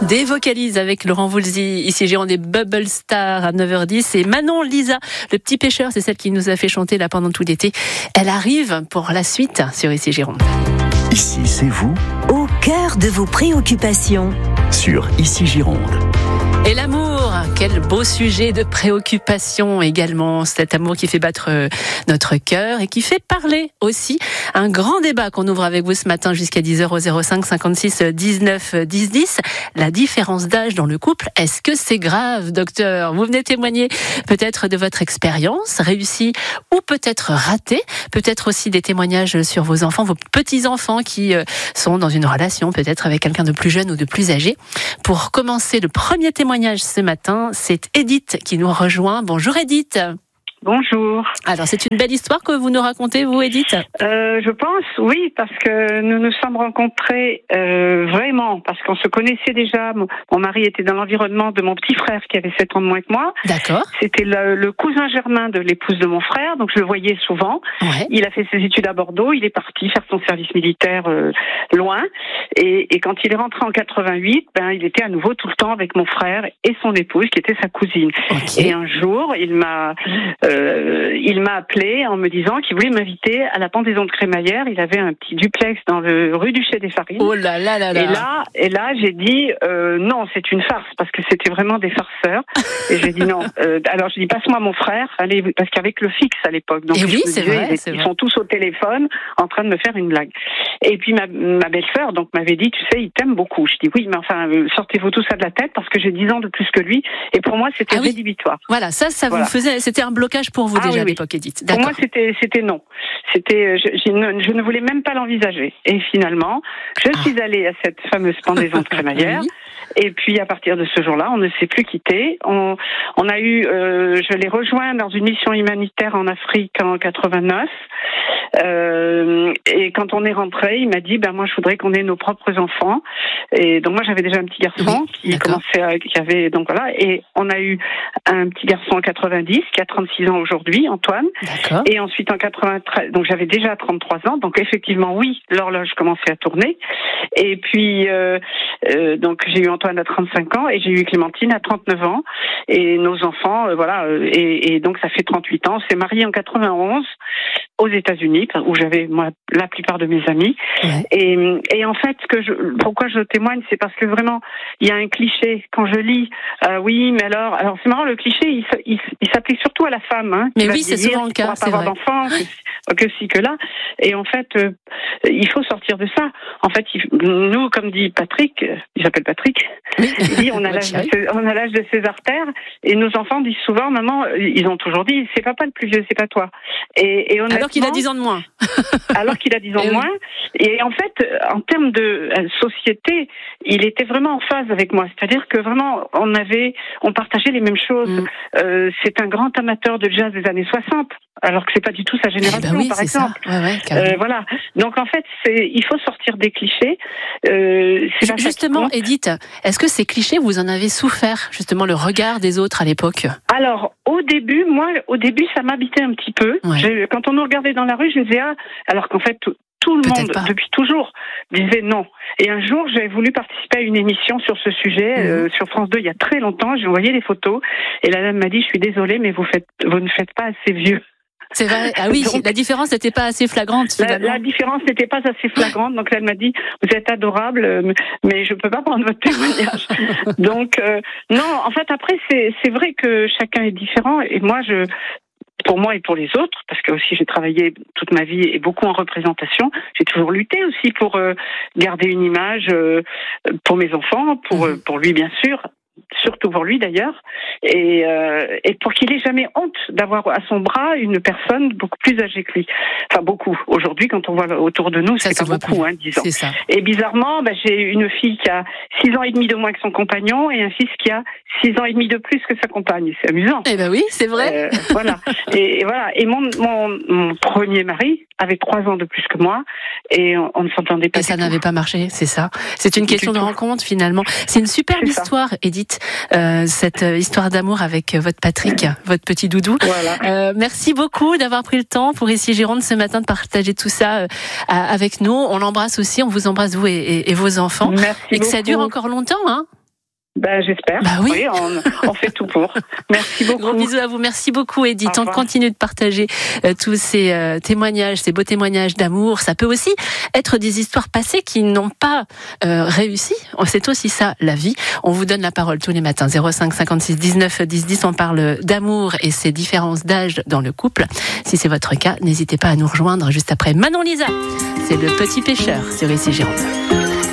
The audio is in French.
Des vocalises avec Laurent Voulzy, ici Gironde des Bubble Star à 9h10 et Manon Lisa, le petit pêcheur, c'est celle qui nous a fait chanter là pendant tout l'été. Elle arrive pour la suite sur ici Gironde. Ici c'est vous, au cœur de vos préoccupations. Sur ici Gironde. Et l'amour, quel beau sujet de préoccupation également, cet amour qui fait battre notre cœur et qui fait parler aussi. Un grand débat qu'on ouvre avec vous ce matin jusqu'à 10h au 05 56 19 10 10. La différence d'âge dans le couple, est-ce que c'est grave, docteur? Vous venez témoigner peut-être de votre expérience, réussie ou peut-être ratée, peut-être aussi des témoignages sur vos enfants, vos petits-enfants qui sont dans une relation peut-être avec quelqu'un de plus jeune ou de plus âgé. Pour commencer, le premier témoignage ce matin, c'est Edith qui nous rejoint. Bonjour Edith. Bonjour. Alors, c'est une belle histoire que vous nous racontez, vous, Edith ? Je pense, oui, parce que nous nous sommes rencontrés vraiment, parce qu'on se connaissait déjà. Mon mari était dans l'environnement de mon petit frère qui avait 7 ans de moins que moi. D'accord. C'était le cousin germain de l'épouse de mon frère, donc je le voyais souvent. Ouais. Il a fait ses études à Bordeaux, il est parti faire son service militaire loin. Et quand il est rentré en 88, il était à nouveau tout le temps avec mon frère et son épouse, qui était sa cousine. Okay. Et un jour, il m'a appelé en me disant qu'il voulait m'inviter à la pendaison de crémaillère. Il avait un petit duplex dans le rue du Chai des Farines. Oh là là là là. Et là, j'ai dit non, c'est une farce, parce que c'était vraiment des farceurs. Et j'ai dit non. Alors je dis passe-moi mon frère, allez, parce qu'avec le fixe à l'époque. Donc et oui, c'est vrai. Ils sont tous au téléphone en train de me faire une blague. Et puis ma belle-sœur donc m'avait dit, tu sais, il t'aime beaucoup. Je dis oui, mais enfin sortez-vous tout ça de la tête, parce que j'ai 10 ans de plus que lui. Et pour moi, c'était rédhibitoire. Voilà, ça vous faisait, c'était un blocage pour vous déjà à l'époque, Edith. Pour moi, c'était non. C'était, je ne voulais même pas l'envisager. Et finalement, je suis allée à cette fameuse pendaison de crémaillère. Oui. Et puis, à partir de ce jour-là, on ne s'est plus quitté. On a eu, je l'ai rejoint dans une mission humanitaire en Afrique en 89. Et quand on est rentré, il m'a dit, moi, je voudrais qu'on ait nos propres enfants. Et donc, moi, j'avais déjà un petit garçon qui avait, donc voilà. Et on a eu un petit garçon en 90 qui a 36 ans aujourd'hui, Antoine. D'accord. Et ensuite en 93, donc j'avais déjà 33 ans. Donc effectivement, oui, l'horloge commençait à tourner. Et puis, donc j'ai eu Antoine à 35 ans et j'ai eu Clémentine à 39 ans. Et nos enfants, voilà. Et donc ça fait 38 ans. On s'est mariés en 91 aux États-Unis, où j'avais moi la plupart de mes amis. Ouais. Et en fait, pourquoi je témoigne, c'est parce que vraiment, il y a un cliché quand je lis. Oui, mais alors c'est marrant, le cliché, il s'applique surtout à la femme. Hein, mais oui, c'est souvent le cas. C'est pas avoir d'enfants, que ci que là. Et en fait, il faut sortir de ça. En fait, nous, comme dit Patrick, il s'appelle Patrick. Il dit on a l'âge de ses artères. Et nos enfants disent souvent, maman, ils ont toujours dit, c'est papa le plus vieux, c'est pas toi. Et alors qu'il a 10 ans de moins. Alors qu'il a 10 ans de moins. Et en fait, en termes de société, il était vraiment en phase avec moi. C'est-à-dire que vraiment, on partageait les mêmes choses. C'est un grand amateur de jazz des années 60, alors que c'est pas du tout sa génération, par exemple. Voilà. Donc en fait, il faut sortir des clichés. Justement, Edith, est-ce que ces clichés, vous en avez souffert, justement, le regard des autres à l'époque? Alors, au début, ça m'habitait un petit peu. Ouais. Quand on nous regardait dans la rue, je disais alors qu'en fait, tout le monde, depuis toujours, disait non. Et un jour, j'ai voulu participer à une émission sur ce sujet, sur France 2, il y a très longtemps. J'ai envoyé des photos, et la dame m'a dit, je suis désolée, mais vous ne faites pas assez vieux. C'est vrai. Ah oui, donc, la différence n'était pas assez flagrante. La différence n'était pas assez flagrante. Donc elle m'a dit, vous êtes adorable, mais je peux pas prendre votre témoignage. Donc non, en fait après c'est vrai que chacun est différent. Et moi pour moi et pour les autres, parce que aussi j'ai travaillé toute ma vie et beaucoup en représentation, j'ai toujours lutté aussi pour garder une image pour mes enfants, pour lui bien sûr. Surtout pour lui d'ailleurs, et pour qu'il ait jamais honte d'avoir à son bras une personne beaucoup plus âgée que lui. Enfin beaucoup. Aujourd'hui, quand on voit autour de nous, c'est pas beaucoup, 10 ans. C'est ça. Et bizarrement, j'ai une fille qui a 6 ans et demi de moins que son compagnon et un fils qui a 6 ans et demi de plus que sa compagne. C'est amusant. Eh ben oui, c'est vrai. Voilà. Et voilà. Et mon premier mari avait 3 ans de plus que moi et on ne s'entendait pas. Et ça n'avait pas marché, c'est ça. C'est une question de rencontre finalement. C'est une superbe histoire, Edith. Cette histoire d'amour avec votre Patrick, votre petit doudou. Voilà. Merci beaucoup d'avoir pris le temps pour ici Gironde ce matin de partager tout ça avec nous. On l'embrasse aussi, on vous embrasse vous et vos enfants. Merci et que beaucoup. Ça dure encore longtemps, hein. Ben, j'espère. Bah oui. On fait tout pour. Merci beaucoup. Gros bisous à vous. Merci beaucoup, Edith. On continue de partager tous ces témoignages, ces beaux témoignages d'amour. Ça peut aussi être des histoires passées qui n'ont pas réussi. C'est aussi ça, la vie. On vous donne la parole tous les matins. 05 56 19 10 10. On parle d'amour et ses différences d'âge dans le couple. Si c'est votre cas, n'hésitez pas à nous rejoindre juste après Manon Lisa. C'est le Petit Pêcheur sur Ici Gironde.